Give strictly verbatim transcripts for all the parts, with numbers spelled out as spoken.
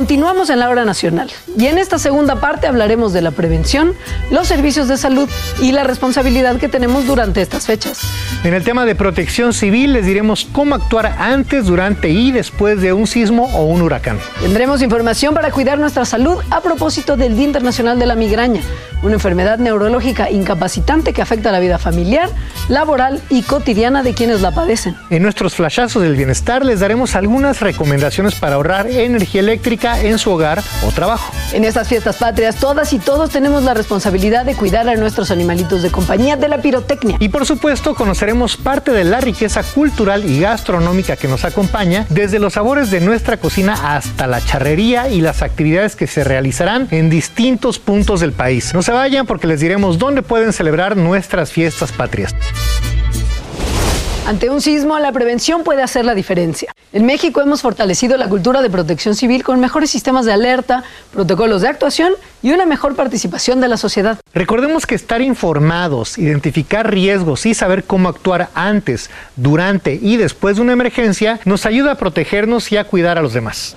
Continuamos en la hora nacional y en esta segunda parte hablaremos de la prevención, los servicios de salud y la responsabilidad que tenemos durante estas fechas. En el tema de protección civil les diremos cómo actuar antes, durante y después de un sismo o un huracán. Tendremos información para cuidar nuestra salud a propósito del Día Internacional de la Migraña, una enfermedad neurológica incapacitante que afecta la vida familiar, laboral y cotidiana de quienes la padecen. En nuestros flashazos del bienestar les daremos algunas recomendaciones para ahorrar energía eléctrica en su hogar o trabajo. En estas fiestas patrias, todas y todos tenemos la responsabilidad de cuidar a nuestros animalitos de compañía de la pirotecnia. Y por supuesto, conoceremos parte de la riqueza cultural y gastronómica que nos acompaña, desde los sabores de nuestra cocina hasta la charrería y las actividades que se realizarán en distintos puntos del país. No se vayan porque les diremos dónde pueden celebrar nuestras fiestas patrias. Ante un sismo, la prevención puede hacer la diferencia. En México hemos fortalecido la cultura de protección civil con mejores sistemas de alerta, protocolos de actuación y una mejor participación de la sociedad. Recordemos que estar informados, identificar riesgos y saber cómo actuar antes, durante y después de una emergencia nos ayuda a protegernos y a cuidar a los demás.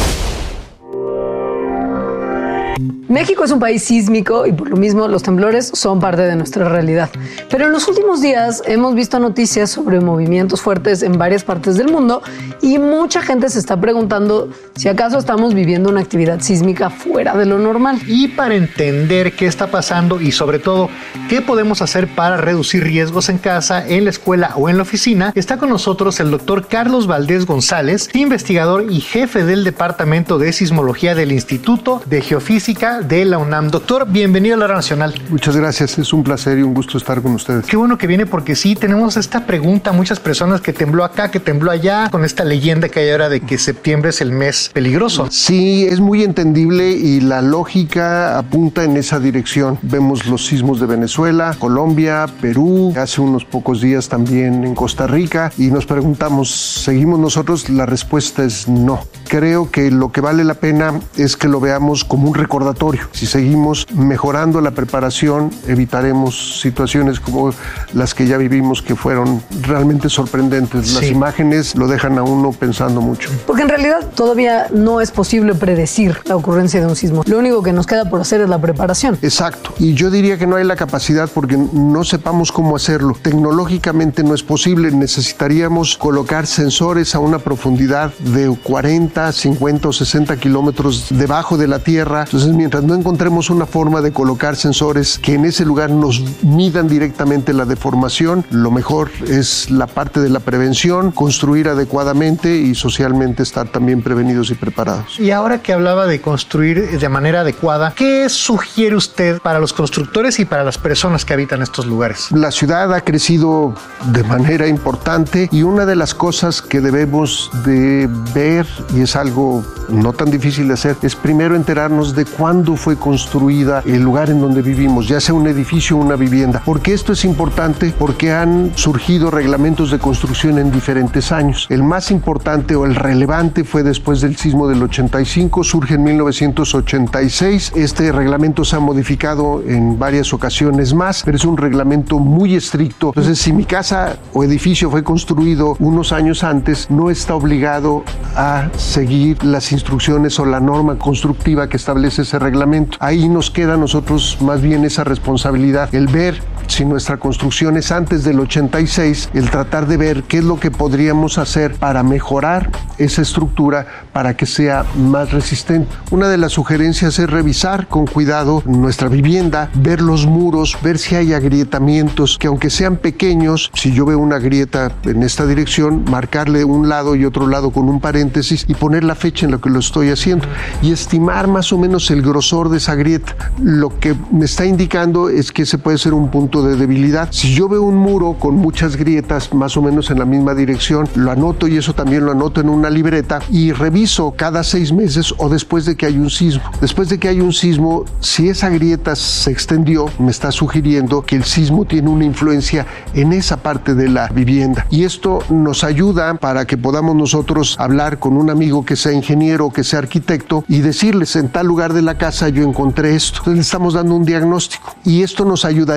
México es un país sísmico y por lo mismo los temblores son parte de nuestra realidad. Pero en los últimos días hemos visto noticias sobre movimientos fuertes en varias partes del mundo y mucha gente se está preguntando si acaso estamos viviendo una actividad sísmica fuera de lo normal. Y para entender qué está pasando y sobre todo qué podemos hacer para reducir riesgos en casa, en la escuela o en la oficina, está con nosotros el doctor Carlos Valdés González, investigador y jefe del Departamento de Sismología del Instituto de Geofísica de la UNAM. Doctor, bienvenido a la Hora Nacional. Muchas gracias, es un placer y un gusto estar con ustedes. Qué bueno que viene porque sí, tenemos esta pregunta, muchas personas que tembló acá, que tembló allá, con esta leyenda que hay ahora de que septiembre es el mes peligroso. Sí, es muy entendible y la lógica apunta en esa dirección. Vemos los sismos de Venezuela, Colombia, Perú, hace unos pocos días también en Costa Rica y nos preguntamos, ¿seguimos nosotros? La respuesta es no. Creo que lo que vale la pena es que lo veamos como un recordatorio. Si seguimos mejorando la preparación, evitaremos situaciones como las que ya vivimos, que fueron realmente sorprendentes. Las sí. imágenes lo dejan a uno pensando mucho. Porque en realidad todavía no es posible predecir la ocurrencia de un sismo. Lo único que nos queda por hacer es la preparación. Exacto. Y yo diría que no hay la capacidad porque no sepamos cómo hacerlo. Tecnológicamente no es posible. Necesitaríamos colocar sensores a una profundidad de cuarenta, cincuenta o sesenta kilómetros debajo de la tierra. Entonces, mientras no encontremos una forma de colocar sensores que en ese lugar nos midan directamente la deformación, lo mejor es la parte de la prevención, construir adecuadamente y socialmente estar también prevenidos y preparados. Y ahora que hablaba de construir de manera adecuada, ¿qué sugiere usted para los constructores y para las personas que habitan estos lugares? La ciudad ha crecido de manera importante y una de las cosas que debemos de ver, y es algo no tan difícil de hacer, es primero enterarnos de cuándo fue construida el lugar en donde vivimos, ya sea un edificio o una vivienda. ¿Por qué esto es importante? Porque han surgido reglamentos de construcción en diferentes años. El más importante o el relevante fue después del sismo del ochenta y cinco, surge en mil novecientos ochenta y seis. Este reglamento se ha modificado en varias ocasiones más, pero es un reglamento muy estricto. Entonces, si mi casa o edificio fue construido unos años antes, no está obligado a seguir las instrucciones o la norma constructiva que establece ese reglamento. Ahí nos queda a nosotros más bien esa responsabilidad, el ver si nuestra construcción es antes del ochenta y seis, el tratar de ver qué es lo que podríamos hacer para mejorar esa estructura para que sea más resistente. Una de las sugerencias es revisar con cuidado nuestra vivienda, ver los muros, ver si hay agrietamientos, que aunque sean pequeños, si yo veo una grieta en esta dirección, marcarle un lado y otro lado con un paréntesis y poner la fecha en la que lo estoy haciendo y estimar más o menos el grosor de esa grieta. Lo que me está indicando es que ese puede ser un punto de debilidad. Si yo veo un muro con muchas grietas más o menos en la misma dirección, lo anoto y eso también lo anoto en una libreta y reviso cada seis meses o después de que hay un sismo. Después de que hay un sismo, si esa grieta se extendió, me está sugiriendo que el sismo tiene una influencia en esa parte de la vivienda. Y esto nos ayuda para que podamos nosotros hablar con un amigo que sea ingeniero o que sea arquitecto y decirles, en tal lugar de la casa yo encontré esto. Entonces le estamos dando un diagnóstico y esto nos ayudaría a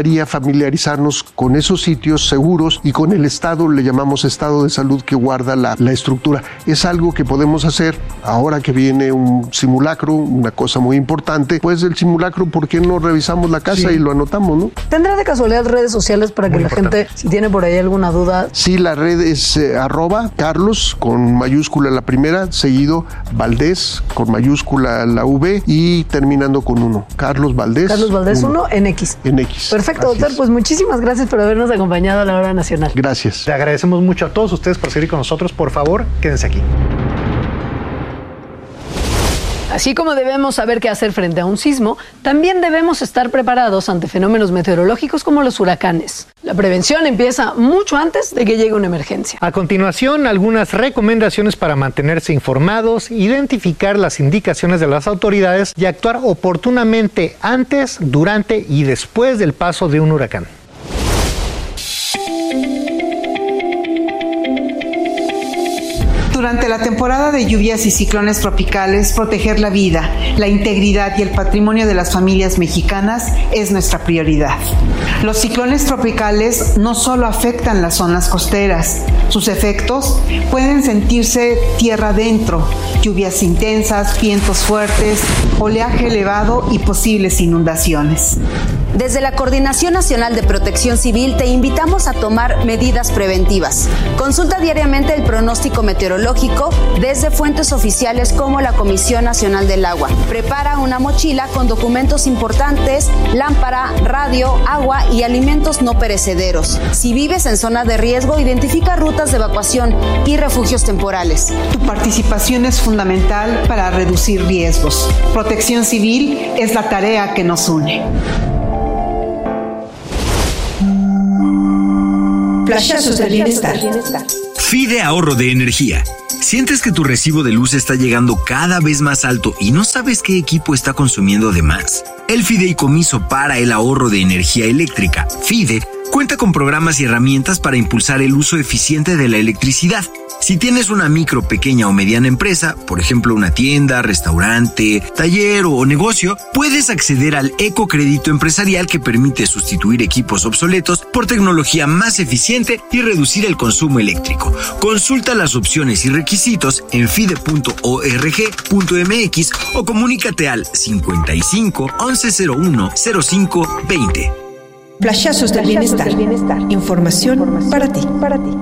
familiarizarnos con esos sitios seguros y con el estado, le llamamos estado de salud que guarda la, la estructura. Es algo que podemos hacer ahora que viene un simulacro, una cosa muy importante. Pues el simulacro, ¿por qué no revisamos la casa sí. y lo anotamos, no? ¿Tendrá de casualidad redes sociales para que muy la importante. gente, si tiene por ahí alguna duda? Sí, la red es eh, arroba Carlos, con mayúscula la primera, seguido Valdés, con mayúscula la V y terminando con uno. Carlos Valdés. Carlos Valdés uno en X. En X. Perfecto, doctor. Pues muchísimas gracias por habernos acompañado a la Hora Nacional. Gracias. Le agradecemos mucho a todos ustedes por seguir con nosotros. Por favor, quédense aquí. Así como debemos saber qué hacer frente a un sismo, también debemos estar preparados ante fenómenos meteorológicos como los huracanes. La prevención empieza mucho antes de que llegue una emergencia. A continuación, algunas recomendaciones para mantenerse informados, identificar las indicaciones de las autoridades y actuar oportunamente antes, durante y después del paso de un huracán. Durante la temporada de lluvias y ciclones tropicales, proteger la vida, la integridad y el patrimonio de las familias mexicanas es nuestra prioridad. Los ciclones tropicales no solo afectan las zonas costeras, sus efectos pueden sentirse tierra adentro, lluvias intensas, vientos fuertes, oleaje elevado y posibles inundaciones. Desde la Coordinación Nacional de Protección Civil te invitamos a tomar medidas preventivas. Consulta diariamente el pronóstico meteorológico desde fuentes oficiales como la Comisión Nacional del Agua. Prepara una mochila con documentos importantes, lámpara, radio, agua y alimentos no perecederos. Si vives en zona de riesgo, identifica rutas de evacuación y refugios temporales. Tu participación es fundamental para reducir riesgos. Protección Civil es la tarea que nos une. Flashazos del bienestar. Fide Ahorro de Energía. ¿Sientes que tu recibo de luz está llegando cada vez más alto y no sabes qué equipo está consumiendo de más? El Fideicomiso para el Ahorro de Energía Eléctrica, FIDE, cuenta con programas y herramientas para impulsar el uso eficiente de la electricidad. Si tienes una micro, pequeña o mediana empresa, por ejemplo una tienda, restaurante, taller o negocio, puedes acceder al ecocrédito empresarial que permite sustituir equipos obsoletos por tecnología más eficiente y reducir el consumo eléctrico. Consulta las opciones y requisitos en fide punto org punto mx o comunícate al cincuenta y cinco, once cero uno, cero cinco, veinte. Flashazos del bienestar. Información para ti. Para ti.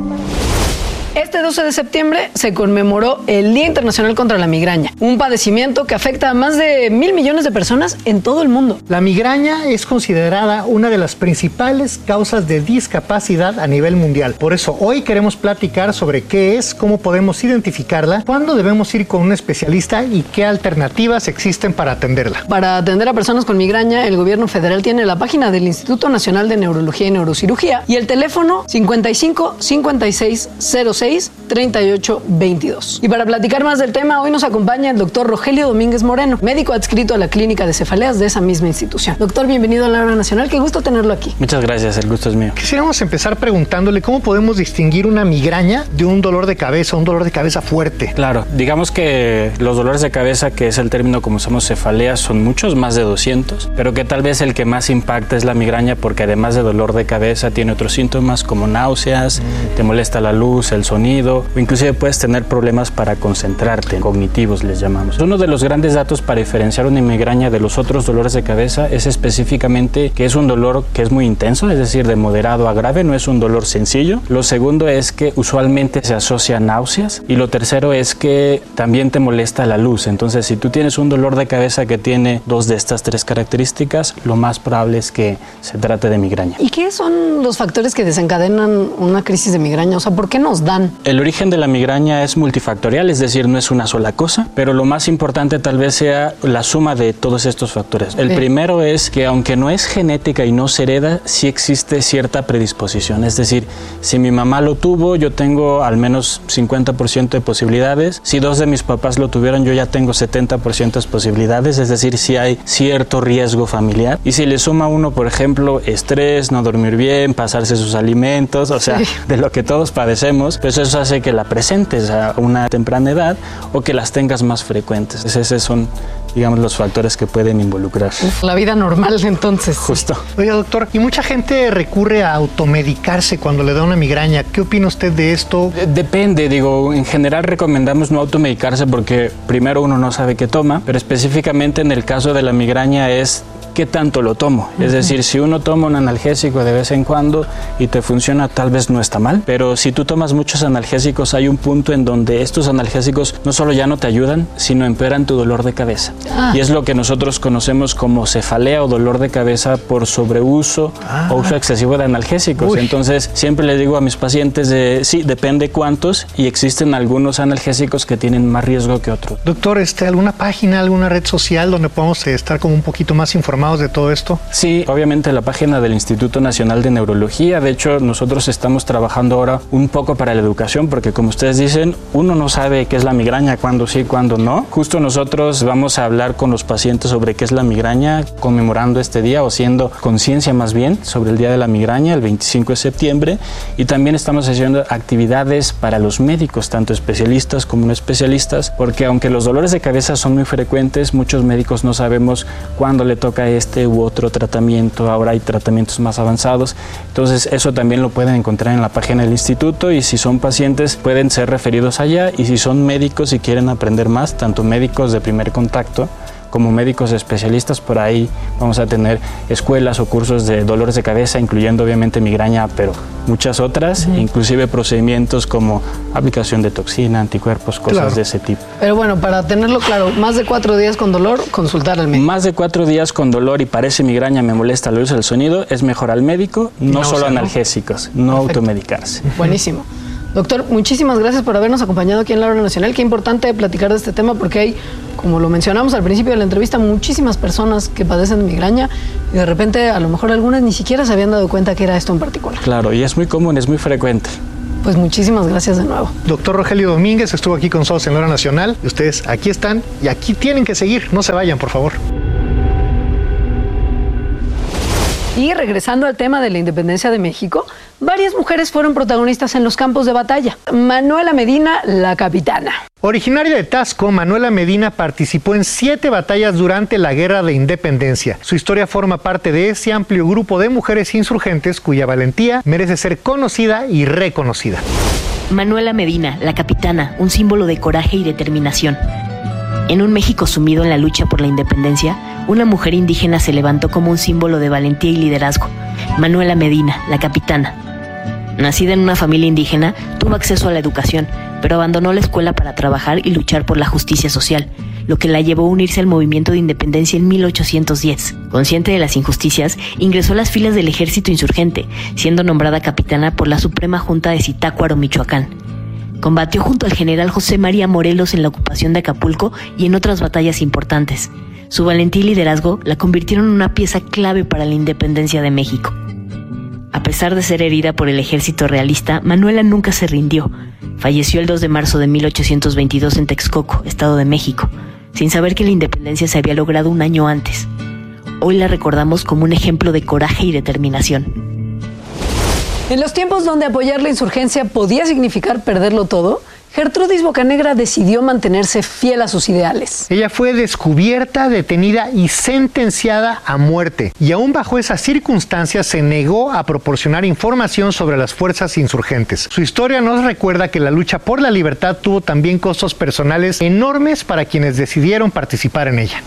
Este doce de septiembre se conmemoró el Día Internacional contra la Migraña, un padecimiento que afecta a más de mil millones de personas en todo el mundo. La migraña es considerada una de las principales causas de discapacidad a nivel mundial. Por eso hoy queremos platicar sobre qué es, cómo podemos identificarla, cuándo debemos ir con un especialista y qué alternativas existen para atenderla. Para atender a personas con migraña, el gobierno federal tiene la página del Instituto Nacional de Neurología y Neurocirugía y el teléfono cincuenta y cinco, cincuenta y seis, cero seis, treinta y ocho, veintidós. Y para platicar más del tema, hoy nos acompaña el doctor Rogelio Domínguez Moreno, médico adscrito a la Clínica de Cefaleas de esa misma institución. Doctor, bienvenido a la Hora Nacional, qué gusto tenerlo aquí. Muchas gracias, el gusto es mío. Quisiéramos empezar preguntándole cómo podemos distinguir una migraña de un dolor de cabeza, un dolor de cabeza fuerte. Claro, digamos que los dolores de cabeza, que es el término como usamos cefaleas, son muchos, más de doscientos, pero que tal vez el que más impacta es la migraña porque además de dolor de cabeza tiene otros síntomas como náuseas, mm. te molesta la luz, el sonido, o inclusive puedes tener problemas para concentrarte, cognitivos les llamamos. Uno de los grandes datos para diferenciar una migraña de los otros dolores de cabeza es específicamente que es un dolor que es muy intenso, es decir, de moderado a grave, no es un dolor sencillo. Lo segundo es que usualmente se asocia a náuseas y lo tercero es que también te molesta la luz. Entonces, si tú tienes un dolor de cabeza que tiene dos de estas tres características, lo más probable es que se trate de migraña. ¿Y qué son los factores que desencadenan una crisis de migraña? O sea, ¿por qué nos dan? El origen de la migraña es multifactorial, es decir, no es una sola cosa, pero lo más importante tal vez sea la suma de todos estos factores. El sí. primero es que aunque no es genética y no se hereda, sí existe cierta predisposición, es decir, si mi mamá lo tuvo, yo tengo al menos cincuenta por ciento de posibilidades, si dos de mis papás lo tuvieron, yo ya tengo setenta por ciento de posibilidades, es decir, si hay cierto riesgo familiar, y si le suma uno, por ejemplo, estrés, no dormir bien, pasarse sus alimentos, o sea, sí. de lo que todos padecemos, pues Entonces eso hace que la presentes a una temprana edad o que las tengas más frecuentes. Esos son, digamos, los factores que pueden involucrar. La vida normal, entonces. Justo. Oiga, doctor, y mucha gente recurre a automedicarse cuando le da una migraña. ¿Qué opina usted de esto? Depende, digo, en general recomendamos no automedicarse porque primero uno no sabe qué toma, pero específicamente en el caso de la migraña es qué tanto lo tomo. Uh-huh. Es decir, si uno toma un analgésico de vez en cuando y te funciona, tal vez no está mal, pero si tú tomas muchos analgésicos, hay un punto en donde estos analgésicos no solo ya no te ayudan, sino empeoran tu dolor de cabeza. Ah. Y es lo que nosotros conocemos como cefalea o dolor de cabeza por sobreuso ah. o uso excesivo de analgésicos. Uy. Entonces, siempre le digo a mis pacientes, de, sí, depende cuántos, y existen algunos analgésicos que tienen más riesgo que otros. Doctor, este, ¿alguna página, alguna red social donde podamos eh, estar como un poquito más informados de todo esto? Sí, obviamente la página del Instituto Nacional de Neurología. De hecho, nosotros estamos trabajando ahora un poco para la educación, porque como ustedes dicen, uno no sabe qué es la migraña, cuándo sí, cuándo no. Justo nosotros vamos a hablar con los pacientes sobre qué es la migraña, conmemorando este día o haciendo conciencia más bien sobre el Día de la Migraña, el veinticinco de septiembre, y también estamos haciendo actividades para los médicos, tanto especialistas como no especialistas, porque aunque los dolores de cabeza son muy frecuentes, muchos médicos no sabemos cuándo le toca este u otro tratamiento. Ahora hay tratamientos más avanzados, entonces eso también lo pueden encontrar en la página del instituto, y si son pacientes pueden ser referidos allá, y si son médicos y quieren aprender más, tanto médicos de primer contacto como médicos especialistas, por ahí vamos a tener escuelas o cursos de dolores de cabeza, incluyendo obviamente migraña, pero muchas otras, uh-huh. inclusive procedimientos como aplicación de toxina, anticuerpos, cosas claro. de ese tipo. Pero bueno, para tenerlo claro, más de cuatro días con dolor, consultar al médico. Más de cuatro días con dolor y parece migraña, me molesta la luz del sonido, es mejor al médico, no, no solo analgésicos, no Perfecto. automedicarse. Buenísimo. Doctor, muchísimas gracias por habernos acompañado aquí en La Hora Nacional. Qué importante platicar de este tema, porque hay, como lo mencionamos al principio de la entrevista, muchísimas personas que padecen de migraña y de repente a lo mejor algunas ni siquiera se habían dado cuenta que era esto en particular. Claro, y es muy común, es muy frecuente. Pues muchísimas gracias de nuevo. Doctor Rogelio Domínguez estuvo aquí con nosotros en La Hora Nacional. Y ustedes aquí están y aquí tienen que seguir. No se vayan, por favor. Y regresando al tema de la independencia de México, varias mujeres fueron protagonistas en los campos de batalla. Manuela Medina, la capitana. Originaria de Taxco, Manuela Medina participó en siete batallas durante la Guerra de Independencia. Su historia forma parte de ese amplio grupo de mujeres insurgentes cuya valentía merece ser conocida y reconocida. Manuela Medina, la capitana, un símbolo de coraje y determinación. En un México sumido en la lucha por la independencia, una mujer indígena se levantó como un símbolo de valentía y liderazgo. Manuela Medina, la capitana. Nacida en una familia indígena, tuvo acceso a la educación, pero abandonó la escuela para trabajar y luchar por la justicia social, lo que la llevó a unirse al movimiento de independencia en mil ochocientos diez. Consciente de las injusticias, ingresó a las filas del ejército insurgente, siendo nombrada capitana por la Suprema Junta de Zitácuaro, Michoacán. Combatió junto al general José María Morelos en la ocupación de Acapulco y en otras batallas importantes. Su valentía y liderazgo la convirtieron en una pieza clave para la independencia de México. A pesar de ser herida por el ejército realista, Manuela nunca se rindió. Falleció el dos de marzo de mil ochocientos veintidós en Texcoco, Estado de México, sin saber que la independencia se había logrado un año antes. Hoy la recordamos como un ejemplo de coraje y determinación. En los tiempos donde apoyar la insurgencia podía significar perderlo todo, Gertrudis Bocanegra decidió mantenerse fiel a sus ideales. Ella fue descubierta, detenida y sentenciada a muerte. Y aún bajo esas circunstancias se negó a proporcionar información sobre las fuerzas insurgentes. Su historia nos recuerda que la lucha por la libertad tuvo también costos personales enormes para quienes decidieron participar en ella.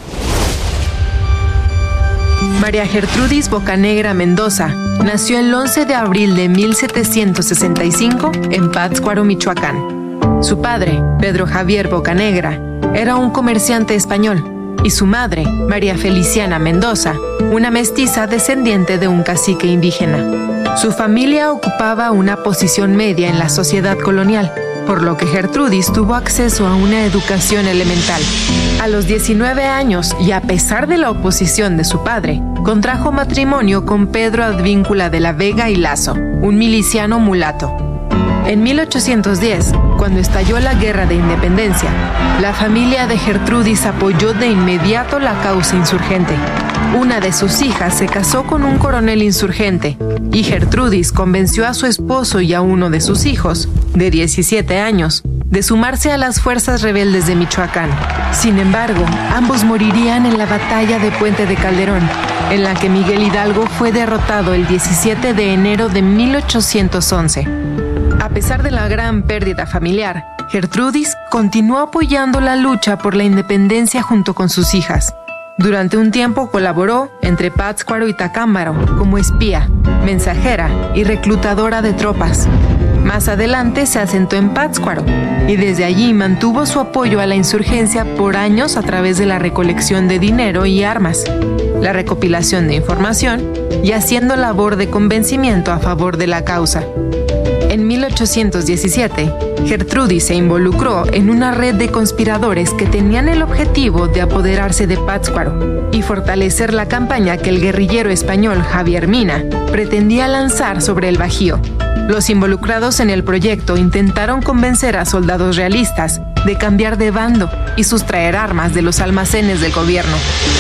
María Gertrudis Bocanegra Mendoza nació el once de abril de mil setecientos sesenta y cinco en Pátzcuaro, Michoacán. Su padre, Pedro Javier Bocanegra, era un comerciante español y su madre, María Feliciana Mendoza, una mestiza descendiente de un cacique indígena. Su familia ocupaba una posición media en la sociedad colonial, por lo que Gertrudis tuvo acceso a una educación elemental. A los diecinueve años, y a pesar de la oposición de su padre, contrajo matrimonio con Pedro Advíncula de la Vega y Lazo, un miliciano mulato. En mil ochocientos diez, Cuando estalló la Guerra de Independencia, la familia de Gertrudis apoyó de inmediato la causa insurgente. Una de sus hijas se casó con un coronel insurgente y Gertrudis convenció a su esposo y a uno de sus hijos, de diecisiete años, de sumarse a las fuerzas rebeldes de Michoacán. Sin embargo, ambos morirían en la batalla de Puente de Calderón, en la que Miguel Hidalgo fue derrotado el diecisiete de enero de mil ochocientos once. A pesar de la gran pérdida familiar, Gertrudis continuó apoyando la lucha por la independencia junto con sus hijas. Durante un tiempo colaboró entre Pátzcuaro y Tacámbaro como espía, mensajera y reclutadora de tropas. Más adelante se asentó en Pátzcuaro y desde allí mantuvo su apoyo a la insurgencia por años a través de la recolección de dinero y armas, la recopilación de información y haciendo labor de convencimiento a favor de la causa. En mil ochocientos diecisiete, Gertrudis se involucró en una red de conspiradores que tenían el objetivo de apoderarse de Pátzcuaro y fortalecer la campaña que el guerrillero español Javier Mina pretendía lanzar sobre el Bajío. Los involucrados en el proyecto intentaron convencer a soldados realistas de cambiar de bando y sustraer armas de los almacenes del gobierno.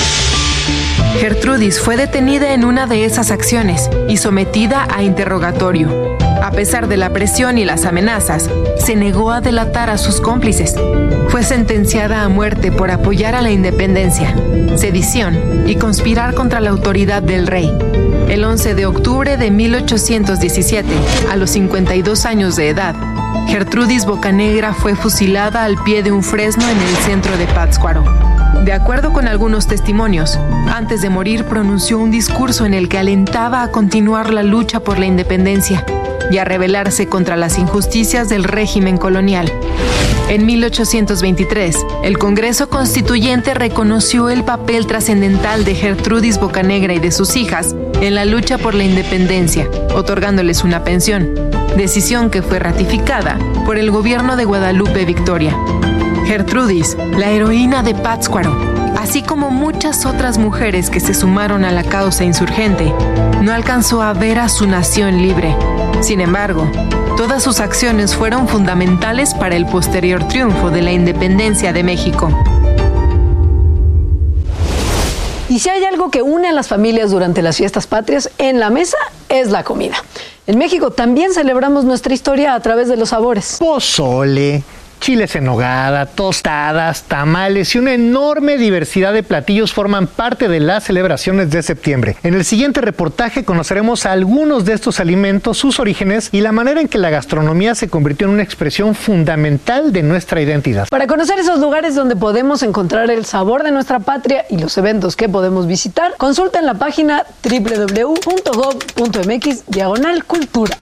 Gertrudis fue detenida en una de esas acciones y sometida a interrogatorio. A pesar de la presión y las amenazas, se negó a delatar a sus cómplices. Fue sentenciada a muerte por apoyar a la independencia, sedición y conspirar contra la autoridad del rey. El once de octubre de mil ochocientos diecisiete, a los cincuenta y dos años de edad, Gertrudis Bocanegra fue fusilada al pie de un fresno en el centro de Pátzcuaro. De acuerdo con algunos testimonios, antes de morir pronunció un discurso en el que alentaba a continuar la lucha por la independencia y a rebelarse contra las injusticias del régimen colonial. En mil ochocientos veintitrés, el Congreso Constituyente reconoció el papel trascendental de Gertrudis Bocanegra y de sus hijas en la lucha por la independencia, otorgándoles una pensión, decisión que fue ratificada por el gobierno de Guadalupe Victoria. Gertrudis, la heroína de Pátzcuaro, así como muchas otras mujeres que se sumaron a la causa insurgente, no alcanzó a ver a su nación libre. Sin embargo, todas sus acciones fueron fundamentales para el posterior triunfo de la independencia de México. Y si hay algo que une a las familias durante las fiestas patrias en la mesa, es la comida. En México también celebramos nuestra historia a través de los sabores. Pozole, chiles en nogada, tostadas, tamales y una enorme diversidad de platillos forman parte de las celebraciones de septiembre. En el siguiente reportaje conoceremos algunos de estos alimentos, sus orígenes y la manera en que la gastronomía se convirtió en una expresión fundamental de nuestra identidad. Para conocer esos lugares donde podemos encontrar el sabor de nuestra patria y los eventos que podemos visitar, consulta en la página doble u doble u doble u punto gob punto eme equis diagonal cultura.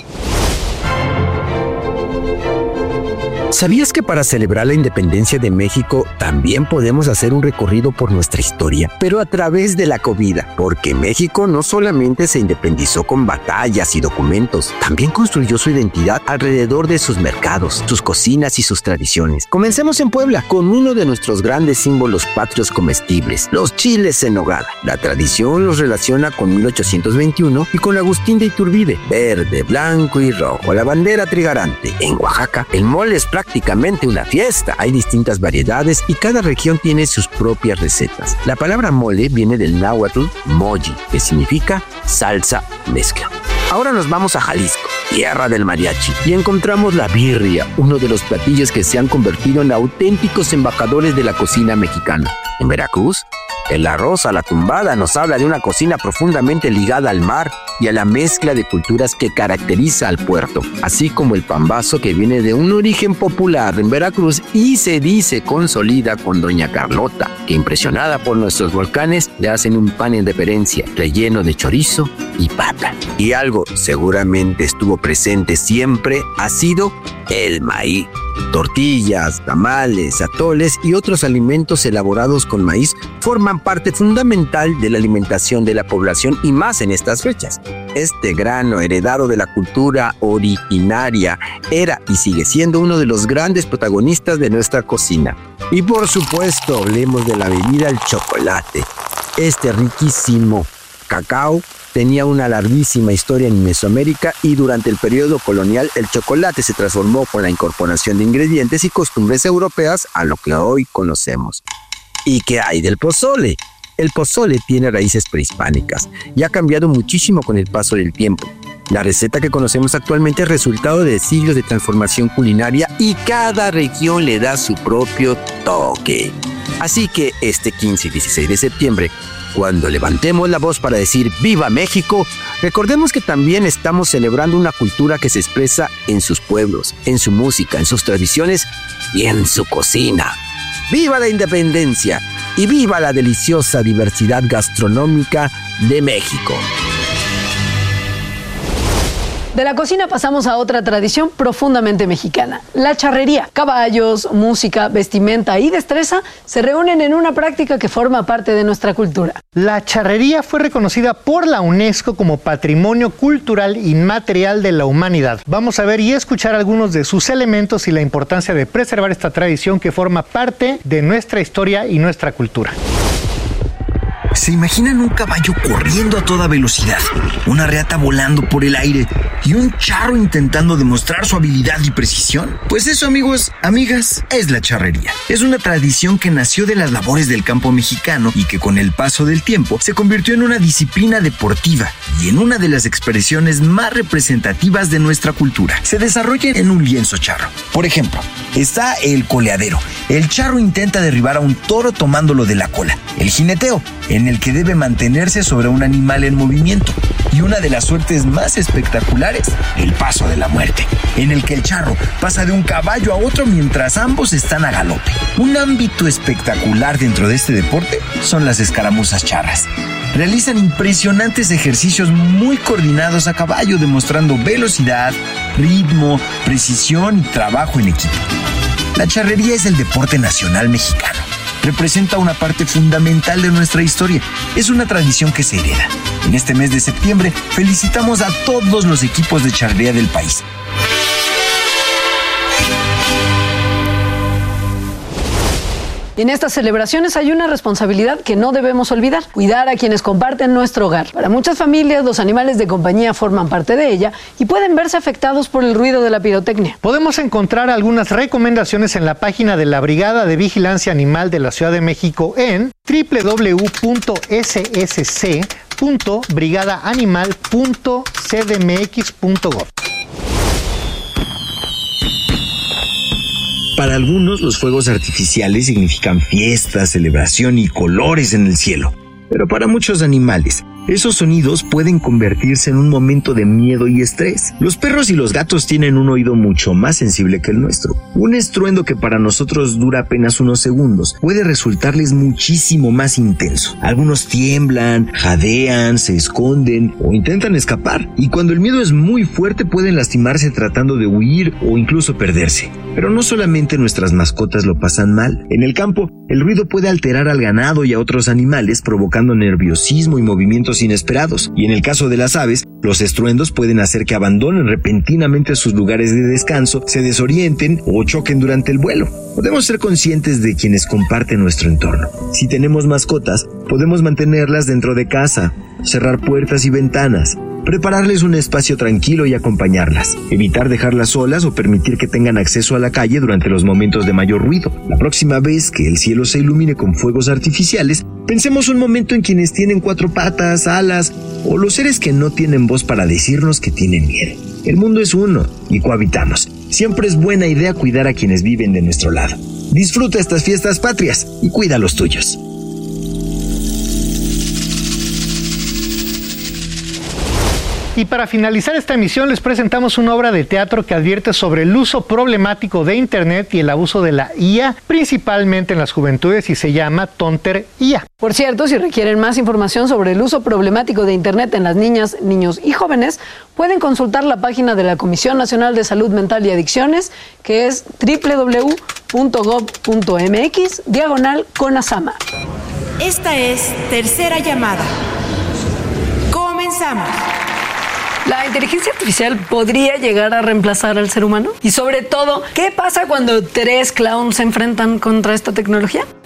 ¿Sabías que para celebrar la independencia de México también podemos hacer un recorrido por nuestra historia, pero a través de la comida? Porque México no solamente se independizó con batallas y documentos, también construyó su identidad alrededor de sus mercados, sus cocinas y sus tradiciones. Comencemos en Puebla, con uno de nuestros grandes símbolos patrios comestibles, los chiles en nogada. La tradición los relaciona con mil ochocientos veintiuno y con Agustín de Iturbide, verde, blanco y rojo, la bandera trigarante. En Oaxaca, el mole es prácticamente prácticamente una fiesta. Hay distintas variedades y cada región tiene sus propias recetas. La palabra mole viene del náhuatl moji, que significa salsa mezcla. Ahora nos vamos a Jalisco, tierra del mariachi, y encontramos la birria, uno de los platillos que se han convertido en auténticos embajadores de la cocina mexicana. En Veracruz, el arroz a la tumbada nos habla de una cocina profundamente ligada al mar y a la mezcla de culturas que caracteriza al puerto, así como el pambazo, que viene de un origen popular en Veracruz y se dice consolida con doña Carlota, que impresionada por nuestros volcanes le hacen un pan en deferencia relleno de chorizo y papa. Y algo seguramente estuvo presente siempre ha sido el maíz. Tortillas, tamales, atoles y otros alimentos elaborados con maíz forman parte fundamental de la alimentación de la población y más en estas fechas. Este grano heredado de la cultura originaria era y sigue siendo uno de los grandes protagonistas de nuestra cocina. Y por supuesto, hablemos de la bebida el chocolate. Este riquísimo cacao tenía una larguísima historia en Mesoamérica y durante el periodo colonial el chocolate se transformó con la incorporación de ingredientes y costumbres europeas a lo que hoy conocemos. ¿Y qué hay del pozole? El pozole tiene raíces prehispánicas y ha cambiado muchísimo con el paso del tiempo. La receta que conocemos actualmente es resultado de siglos de transformación culinaria y cada región le da su propio toque. Así que este quince y dieciséis de septiembre, cuando levantemos la voz para decir ¡Viva México!, recordemos que también estamos celebrando una cultura que se expresa en sus pueblos, en su música, en sus tradiciones y en su cocina. ¡Viva la independencia! Y viva la deliciosa diversidad gastronómica de México. De la cocina pasamos a otra tradición profundamente mexicana, la charrería. Caballos, música, vestimenta y destreza se reúnen en una práctica que forma parte de nuestra cultura. La charrería fue reconocida por la UNESCO como Patrimonio Cultural Inmaterial de la Humanidad. Vamos a ver y escuchar algunos de sus elementos y la importancia de preservar esta tradición que forma parte de nuestra historia y nuestra cultura. ¿Se imaginan un caballo corriendo a toda velocidad, una reata volando por el aire y un charro intentando demostrar su habilidad y precisión? Pues eso, amigos, amigas, es la charrería. Es una tradición que nació de las labores del campo mexicano y que con el paso del tiempo se convirtió en una disciplina deportiva y en una de las expresiones más representativas de nuestra cultura. Se desarrolla en un lienzo charro. Por ejemplo, está el coleadero. El charro intenta derribar a un toro tomándolo de la cola. El jineteo, en el que debe mantenerse sobre un animal en movimiento. Y una de las suertes más espectaculares, el paso de la muerte, en el que el charro pasa de un caballo a otro mientras ambos están a galope. Un ámbito espectacular dentro de este deporte son las escaramuzas charras. Realizan impresionantes ejercicios muy coordinados a caballo, demostrando velocidad, ritmo, precisión y trabajo en equipo. La charrería es el deporte nacional mexicano. Representa una parte fundamental de nuestra historia. Es una tradición que se hereda. En este mes de septiembre felicitamos a todos los equipos de charrería del país. En estas celebraciones hay una responsabilidad que no debemos olvidar: cuidar a quienes comparten nuestro hogar. Para muchas familias, los animales de compañía forman parte de ella y pueden verse afectados por el ruido de la pirotecnia. Podemos encontrar algunas recomendaciones en la página de la Brigada de Vigilancia Animal de la Ciudad de México en doble u doble u doble u punto s s c punto brigada animal punto c d m x punto gov. Para algunos, los fuegos artificiales significan fiesta, celebración y colores en el cielo. Pero para muchos animales, esos sonidos pueden convertirse en un momento de miedo y estrés. Los perros y los gatos tienen un oído mucho más sensible que el nuestro. Un estruendo que para nosotros dura apenas unos segundos puede resultarles muchísimo más intenso. Algunos tiemblan, jadean, se esconden o intentan escapar. Y cuando el miedo es muy fuerte pueden lastimarse tratando de huir o incluso perderse. Pero no solamente nuestras mascotas lo pasan mal. En el campo, el ruido puede alterar al ganado y a otros animales, provocando nerviosismo y movimientos inesperados. Y en el caso de las aves, los estruendos pueden hacer que abandonen repentinamente sus lugares de descanso, se desorienten o choquen durante el vuelo. Podemos ser conscientes de quienes comparten nuestro entorno. Si tenemos mascotas, podemos mantenerlas dentro de casa, cerrar puertas y ventanas, prepararles un espacio tranquilo y acompañarlas, evitar dejarlas solas o permitir que tengan acceso a la calle durante los momentos de mayor ruido. La próxima vez que el cielo se ilumine con fuegos artificiales, pensemos un momento en quienes tienen cuatro patas, alas o los seres que no tienen voz para decirnos que tienen miedo. El mundo es uno y cohabitamos. Siempre es buena idea cuidar a quienes viven de nuestro lado. Disfruta estas fiestas patrias y cuida a los tuyos. Y para finalizar esta emisión les presentamos una obra de teatro que advierte sobre el uso problemático de Internet y el abuso de la I A, principalmente en las juventudes, y se llama Tonter I A. Por cierto, si requieren más información sobre el uso problemático de Internet en las niñas, niños y jóvenes, pueden consultar la página de la Comisión Nacional de Salud Mental y Adicciones, que es doble u doble u doble u punto gov punto m x diagonal CONASAMA. Esta es Tercera Llamada. Comenzamos. ¿La inteligencia artificial podría llegar a reemplazar al ser humano? Y sobre todo, ¿qué pasa cuando tres clowns se enfrentan contra esta tecnología?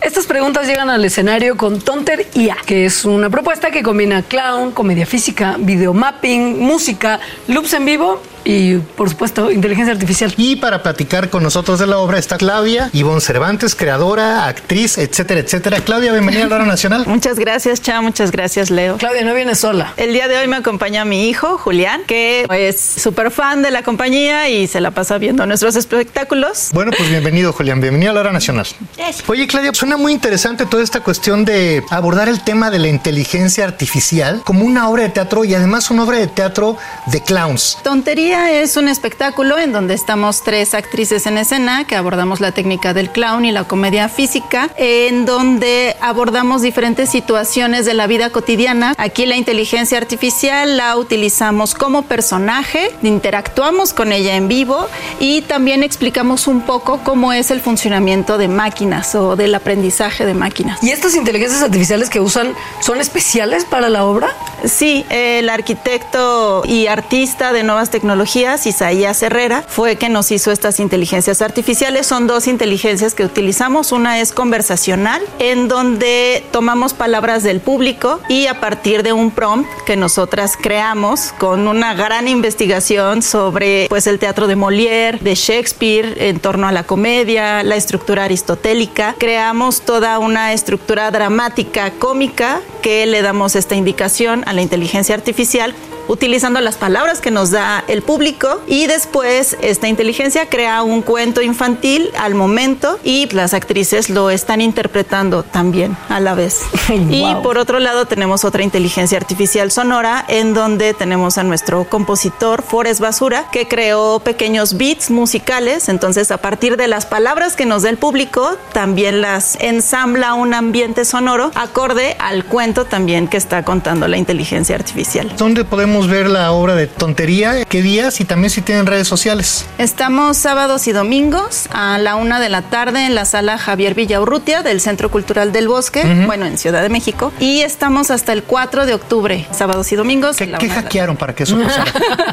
Estas preguntas llegan al escenario con Tonter I A, que es una propuesta que combina clown, comedia física, videomapping, música, loops en vivo y, por supuesto, inteligencia artificial. Y para platicar con nosotros de la obra está Claudia Ivonne Cervantes, creadora, actriz, etcétera, etcétera. Claudia, bienvenida a la Hora Nacional. Muchas gracias, Cha, muchas gracias, Leo. Claudia, no vienes sola. El día de hoy me acompaña mi hijo, Julián, que es súper fan de la compañía y se la pasa viendo nuestros espectáculos. Bueno, pues bienvenido, Julián, bienvenido a la Hora Nacional. Oye, Claudia, suena muy interesante toda esta cuestión de abordar el tema de la inteligencia artificial como una obra de teatro y además una obra de teatro de clowns. Tontería es un espectáculo en donde estamos tres actrices en escena que abordamos la técnica del clown y la comedia física, en donde abordamos diferentes situaciones de la vida cotidiana. Aquí la inteligencia artificial la utilizamos como personaje, interactuamos con ella en vivo y también explicamos un poco cómo es el funcionamiento de máquinas o del aprendizaje de máquinas. ¿Y estas inteligencias artificiales que usan son especiales para la obra? Sí, el arquitecto y artista de nuevas tecnologías, Isaías Herrera, fue que nos hizo estas inteligencias artificiales. Son dos inteligencias que utilizamos. Una es conversacional, en donde tomamos palabras del público y a partir de un prompt que nosotras creamos con una gran investigación sobre pues, el teatro de Molière, de Shakespeare, en torno a la comedia, la estructura aristotélica, creamos toda una estructura dramática, cómica, que le damos esta indicación a la inteligencia artificial utilizando las palabras que nos da el público y después esta inteligencia crea un cuento infantil al momento y las actrices lo están interpretando también a la vez. Wow. Y por otro lado tenemos otra inteligencia artificial sonora en donde tenemos a nuestro compositor Forrest Basura que creó pequeños beats musicales, entonces a partir de las palabras que nos da el público también las ensambla un ambiente sonoro acorde al cuento también que está contando la inteligencia artificial. ¿Dónde podemos ver la obra de Tontería? ¿Qué días? Y también si tienen redes sociales. Estamos sábados y domingos a la una de la tarde en la sala Javier Villaurrutia del Centro Cultural del Bosque, uh-huh. bueno, en Ciudad de México. Y estamos hasta el cuatro de octubre, sábados y domingos. ¿Qué, ¿qué hackearon para que eso pasara?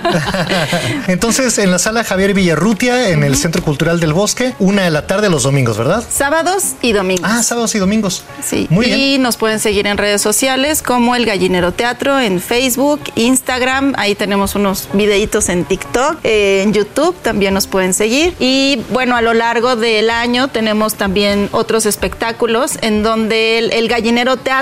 Entonces, en la sala Javier Villaurrutia, en uh-huh. el Centro Cultural del Bosque, una de la tarde los domingos, ¿verdad? Sábados y domingos. Ah, sábados y domingos. Sí. Muy y bien. Y nos pueden seguir en redes sociales como El Gallinero Teatro, en Facebook, Instagram. Ahí tenemos unos videitos en TikTok, eh, en YouTube también nos pueden seguir. Y bueno, a lo largo del año tenemos también otros espectáculos en donde el, el Gallinero Teatro